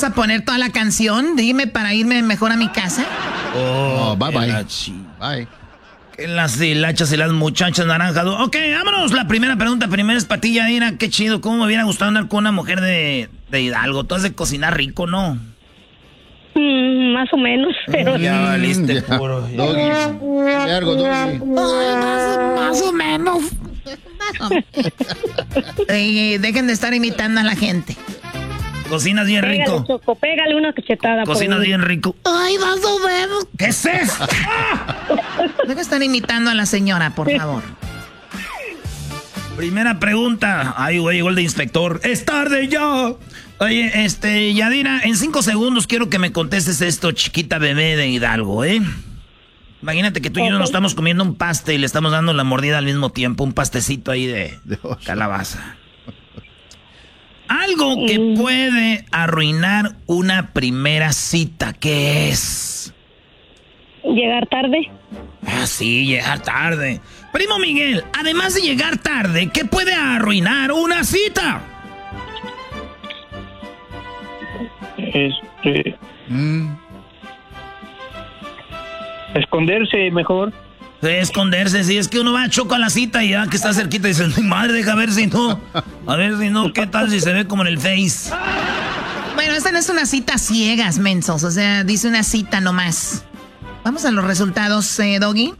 vas a poner toda la canción? Dime para irme mejor a mi casa. Oh, bye. Bye. Que las hilachas y las muchachas naranjas. Ok, vámonos. La primera pregunta, primero es para ti, Yadira. Qué chido, cómo me hubiera gustado andar con una mujer de Hidalgo. Tú has de cocinar rico, ¿no? Más o menos, pero... Ya valiste, puro. Doggy. Largo, Doggy. Más o menos. Dejen de estar imitando a la gente. Cocinas bien rico. Pégale, Choco, pégale una cachetada. Cocinas bien rico. Ay, más o menos. ¿Qué es eso? Dejen de estar imitando a la señora, por favor. Primera pregunta. Ay, güey, llegó el de inspector. ¡Es tarde ya! Oye, Yadira, en 5 segundos quiero que me contestes esto, chiquita bebé de Hidalgo, ¿eh? Imagínate que tú y yo nos estamos comiendo un paste y le estamos dando la mordida al mismo tiempo, un pastecito ahí de calabaza. Algo que puede arruinar una primera cita, ¿qué es? ¿Llegar tarde? Ah, sí, llegar tarde. Primo Miguel, además de llegar tarde, ¿qué puede arruinar una cita? Esconderse mejor. Esconderse, sí, es que uno va a choco a la cita y ya que está cerquita y dice, mi madre, deja ver si no. A ver si no, ¿qué tal si se ve como en el Face? Bueno, esta no es una cita ciegas, mensos. O sea, dice una cita nomás. Vamos a los resultados, Doggy.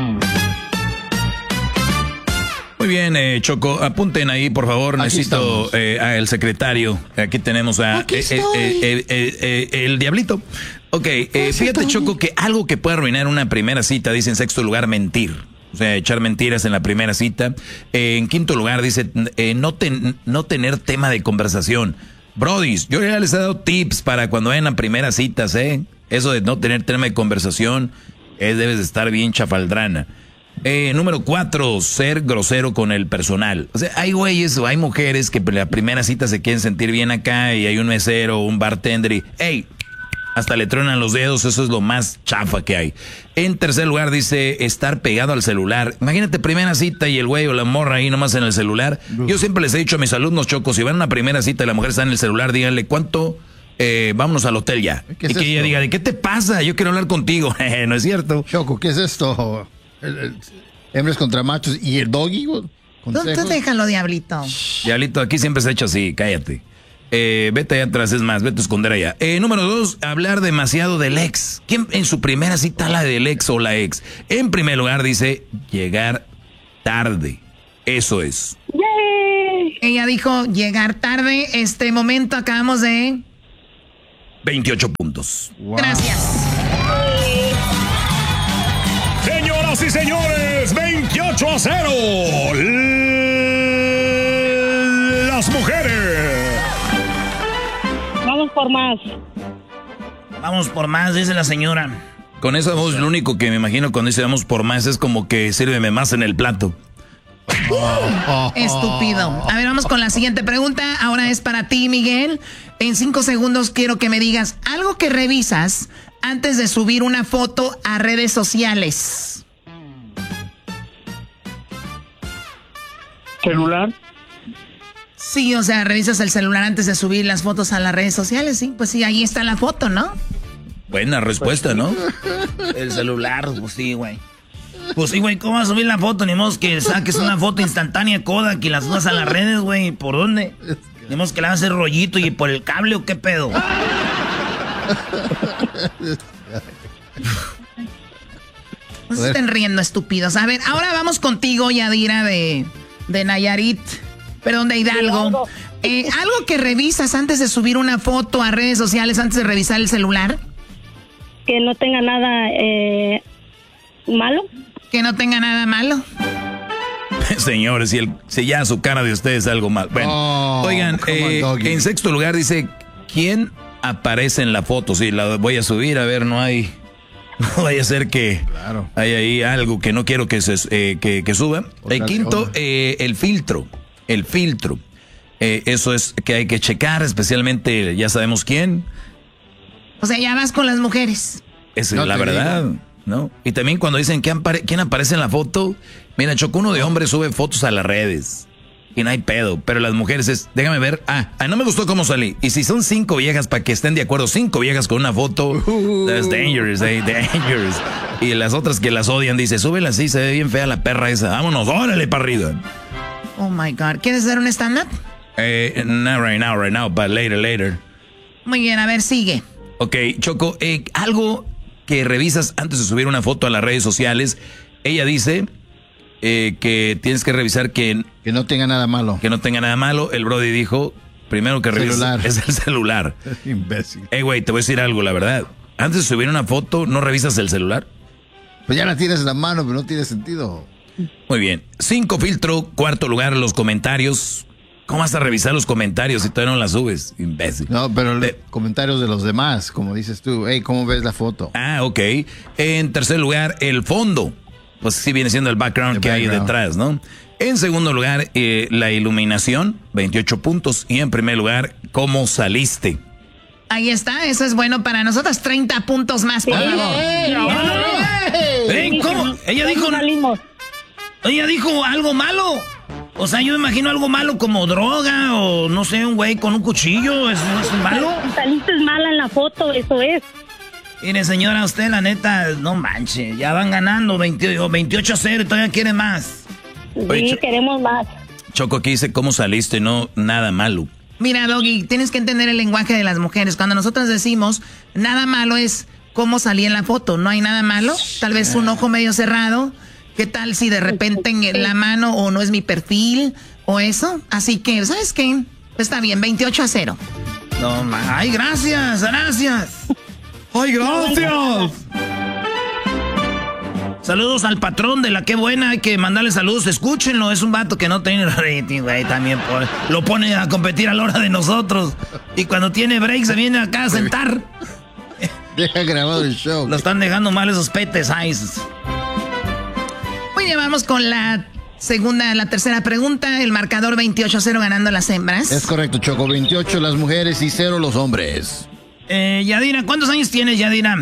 Muy bien, Choco, apunten ahí, por favor. Aquí necesito al secretario. Aquí tenemos a el Diablito. Ok, fíjate, Choco, que algo que puede arruinar una primera cita, dice en sexto lugar, mentir. O sea, echar mentiras en la primera cita. En quinto lugar, dice no tener tema de conversación. Brodis, yo ya les he dado tips para cuando vayan a primeras citas, ¿eh? Eso de no tener tema de conversación, debes de estar bien chafaldrana. Número 4, ser grosero con el personal. O sea, hay güeyes o hay mujeres que en la primera cita se quieren sentir bien acá y hay un mesero o un bartender y, hey, hasta le tronan los dedos, eso es lo más chafa que hay. En tercer lugar dice estar pegado al celular. Imagínate primera cita y el güey o la morra ahí nomás en el celular. Yo siempre les he dicho a mis alumnos, Chocos, si van a una primera cita y la mujer está en el celular, díganle cuánto, vámonos al hotel ya. ¿Qué es y que ella esto? diga, ¿de qué te pasa? Yo quiero hablar contigo. No es cierto. Choco, ¿qué es esto? Hembras contra machos y el Doggy. Tú déjalo, Diablito. Diablito, aquí siempre se ha hecho así, cállate. Vete allá atrás, es más, vete a esconder allá. Número 2, hablar demasiado del ex. ¿Quién en su primera cita habla del ex o la ex? En primer lugar dice llegar tarde. Eso es. ¡Yay! Ella dijo llegar tarde. Este momento acabamos de... 28 puntos. Wow. Gracias. Señoras y señores, 28-0. Las mujeres. Vamos por más. Vamos por más, dice la señora. Con esa voz, lo único que me imagino cuando dice vamos por más es como que sírveme más en el plato. Estúpido. A ver, vamos con la siguiente pregunta. Ahora es para ti, Miguel. En 5 segundos quiero que me digas algo que revisas antes de subir una foto a redes sociales. Celular. Sí, o sea, revisas el celular antes de subir las fotos a las redes sociales, sí. Pues sí, ahí está la foto, ¿no? Buena respuesta, ¿no? El celular, pues sí, güey. Pues sí, güey, ¿cómo vas a subir la foto? Ni modo que saques una foto instantánea Kodak y las subas a las redes, güey. ¿Por dónde? Ni modo que le vas a hacer rollito y por el cable o qué pedo. No se estén riendo, estúpidos. A ver, ahora vamos contigo, Yadira, de Nayarit. Perdón, de Hidalgo. ¿Algo que revisas antes de subir una foto a redes sociales, antes de revisar el celular? Que no tenga nada malo. Que no tenga nada malo. Señores, si ya su cara de ustedes es algo mal. Bueno, oigan, en sexto lugar dice, ¿quién aparece en la foto? Sí, la voy a subir, a ver, no hay... No vaya a ser que hay ahí algo que no quiero que que suba. El quinto, el filtro. El filtro. Eso es que hay que checar, especialmente, ya sabemos quién. O sea, ya vas con las mujeres. Esa es la verdad, ¿no? Y también cuando dicen quién aparece en la foto. Mira, Choco, uno de hombres sube fotos a las redes. y no hay pedo. Pero las mujeres es, déjame ver, no me gustó cómo salí. Y si son 5 viejas para que estén de acuerdo, 5 viejas con una foto, that's dangerous, dangerous. Y las otras que las odian, dice, súbela así, se ve bien fea la perra esa, vámonos, órale para arriba. Oh my God, ¿quieres hacer un stand-up? Not right now, but later. Muy bien, a ver, sigue. Ok, Choco, algo que revisas antes de subir una foto a las redes sociales, ella dice que tienes que revisar que no tenga nada malo. Que no tenga nada malo. El Brody dijo, primero que revisas es el celular. Imbécil. Güey, te voy a decir algo, la verdad. Antes de subir una foto, ¿no revisas el celular? Pues ya la tienes en la mano, pero no tiene sentido. Muy bien. 5 filtro, 4 lugar, los comentarios. ¿Cómo vas a revisar los comentarios si todavía no las subes, imbécil? No, pero los comentarios de los demás, como dices tú. Hey, ¿cómo ves la foto? Ok. En tercer lugar, el fondo. Pues sí viene siendo el background hay detrás, ¿no? En segundo lugar, la iluminación, 28 puntos. Y en primer lugar, ¿cómo saliste? Ahí está, eso es bueno para nosotros. 30 puntos más, por favor. ¿Cómo? Ella dijo algo malo. O sea, yo me imagino algo malo como droga o no sé, un güey con un cuchillo. ¿Es malo? Saliste mala en la foto, eso es. Mire, señora, usted la neta, no manche, ya van ganando 28-0 y todavía quiere más. Sí, queremos más. Choco, aquí dice cómo saliste, no nada malo. Mira, Doggy, tienes que entender el lenguaje de las mujeres. Cuando nosotros decimos nada malo es cómo salí en la foto. No hay nnada malo. Tal vez un ojo medio cerrado. ¿Qué tal si de repente en la mano o no es mi perfil o eso? Así que, ¿sabes qué? Está bien, 28-0. No, ay, gracias. ¡Ay, gracias! Saludos al patrón de la Qué Buena, hay que mandarle saludos, escúchenlo, es un vato que no tiene rating, güey, también lo pone a competir a la hora de nosotros. Y cuando tiene break se viene acá a sentar. Deja grabado el show. Lo están dejando mal esos petes, Ice. Muy bien, vamos con la tercera pregunta, el marcador 28-0 ganando las hembras. Es correcto, Choco, 28 las mujeres y 0 los hombres. Yadira, ¿cuántos años tienes, Yadira?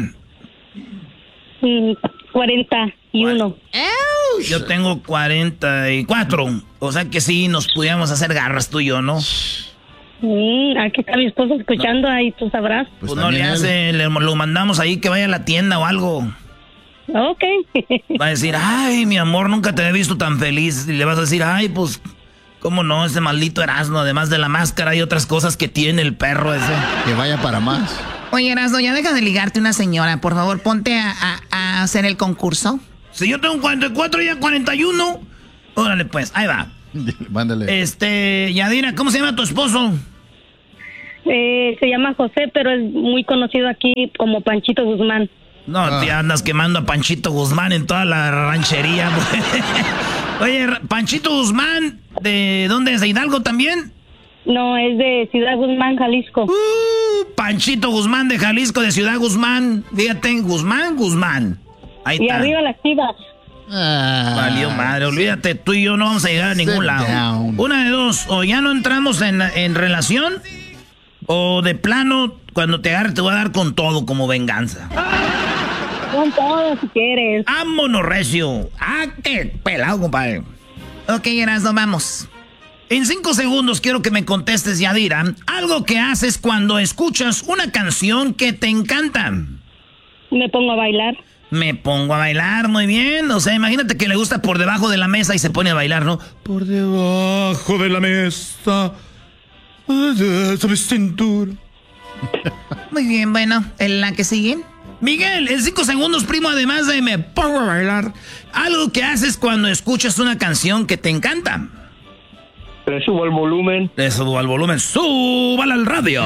41. Yo tengo 44. O sea que sí, nos pudiéramos hacer garras tú y yo, ¿no? Aquí está mi esposo escuchando, ahí tú sabrás. Pues no le hace, lo mandamos ahí que vaya a la tienda o algo. Ok. Va a decir, ay, mi amor, nunca te he visto tan feliz. Y le vas a decir, ay, pues, ¿cómo no? Ese maldito Erasmo, además de la máscara y otras cosas que tiene el perro ese. Que vaya para más. Oye, Erasmo, ya deja de ligarte una señora. Por favor, ponte a hacer el concurso. Si yo tengo 44 y ya 41. Órale, pues, ahí va. Mándale. Yadira, ¿cómo se llama tu esposo? Se llama José, pero es muy conocido aquí como Panchito Guzmán. No, te andas quemando a Panchito Guzmán en toda la ranchería. Oye, Panchito Guzmán, ¿de dónde es? ¿De Hidalgo también? No, es de Ciudad Guzmán, Jalisco. Panchito Guzmán de Jalisco, de Ciudad Guzmán. Fíjate, Guzmán. Ahí y está. arriba las Chivas. Valió madre, olvídate, tú y yo no vamos a llegar a ningún lado. Down. Una de dos, o ya no entramos en relación, o de plano, cuando te agarre te voy a dar con todo como venganza. Con todo si quieres. ¡Vámonos, recio! ¡Ah, qué pelado, compadre! Ok, Erasmo, vamos. En 5 segundos quiero que me contestes, Yadira, algo que haces cuando escuchas una canción que te encanta. Me pongo a bailar. Me pongo a bailar, muy bien. O sea, imagínate que le gusta Por Debajo de la Mesa y se pone a bailar, ¿no? Por debajo de la mesa, sobre cintura. Muy bien, bueno, ¿en la que sigue? Miguel, en 5 segundos, primo, además de me pongo a bailar, algo que haces cuando escuchas una canción que te encanta. Le subo el volumen. Le subo al volumen, súbala al radio.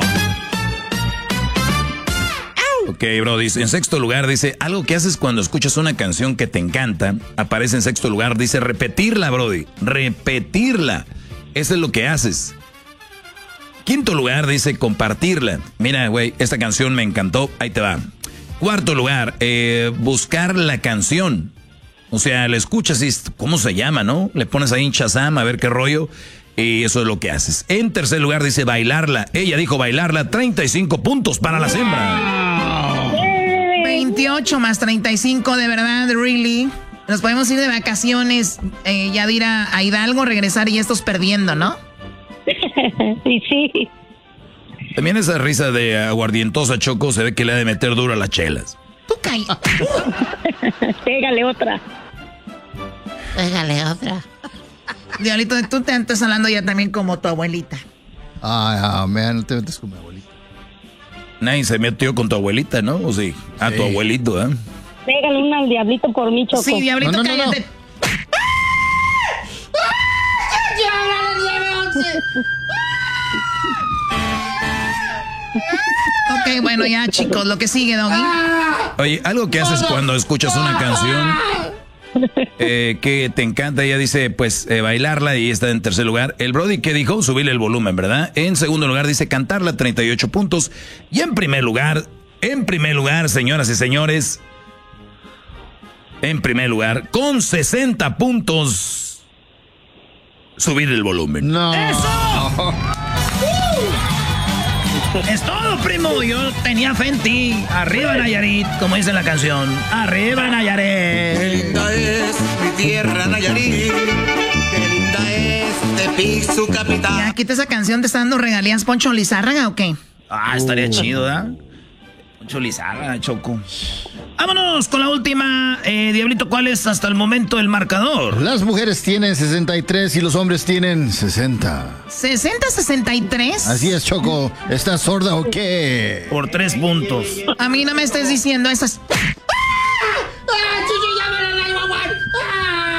Ok, bro, dice, en sexto lugar dice, algo que haces cuando escuchas una canción que te encanta, aparece en sexto lugar, dice, repetirla, brody, repetirla. Eso es lo que haces. Quinto lugar dice, compartirla. Mira, güey, esta canción me encantó, ahí te va. Cuarto lugar, buscar la canción. O sea, la escuchas y, ¿cómo se llama, no? Le pones ahí en Shazam a ver qué rollo. Y eso es lo que haces. En tercer lugar dice bailarla. Ella dijo bailarla, 35 puntos para la hembra. 28 más 35, de verdad, really. Nos podemos ir de vacaciones, Yadira, a Hidalgo, regresar y estos perdiendo, ¿no? Sí. También esa risa de aguardientosa, Choco, se ve que le ha de meter duro a las chelas. Tú cállate. Pégale otra. Diablito, tú te estás hablando ya también como tu abuelita. Man, no te metes con mi abuelita. Nadie se metió con tu abuelita, ¿no? ¿O sí? Ah, tu abuelito, ¿eh? Pégale una al Diablito por mí, Choco. Sí, Diablito, No. cállate. Ok, bueno, ya, chicos, lo que sigue, Doggy. Oye, algo que haces cuando escuchas una canción que te encanta, ella dice, pues, bailarla y está en tercer lugar. El Brody, ¿qué dijo? Subirle el volumen, ¿verdad? En segundo lugar dice cantarla, 38 puntos. Y en primer lugar, señoras y señores, en primer lugar, con 60 puntos, subir el volumen. No. ¡Eso! Es todo, primo. Yo tenía fe en ti. Arriba, Nayarit, como dice la canción. Arriba, Nayarit. Qué linda es mi tierra, Nayarit. Qué linda es Tepic, su capital. Ya, quita esa canción, ¿te está dando regalías Poncho Lizárraga o qué? Ah, estaría chido, ¿verdad? Poncho Lizárraga, Choco. Vámonos con la última. Diablito, ¿cuál es hasta el momento el marcador? Las mujeres tienen 63 y los hombres tienen 60. ¿60-63? Así es, Choco. ¿Estás sorda o qué? Por 3 puntos. A mí no me estés diciendo esas